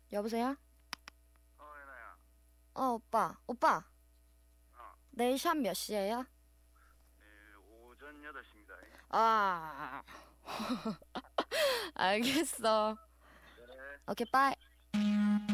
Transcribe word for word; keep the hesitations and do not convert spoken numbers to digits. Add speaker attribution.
Speaker 1: 여보세요?
Speaker 2: 어, 예나야.
Speaker 1: 어, 오빠. 오빠.
Speaker 2: 어,
Speaker 1: 내일 샵 몇 시에요?
Speaker 2: 내일 오전 여덟 시입니다.
Speaker 1: 아, 알겠어.
Speaker 2: 그래.
Speaker 1: 오케이, 빠이.